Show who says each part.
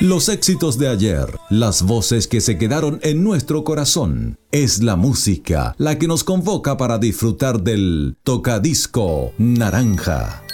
Speaker 1: Los éxitos de ayer, las voces que se quedaron en nuestro corazón. Es la música la que nos convoca para disfrutar del Tocadisco Naranja.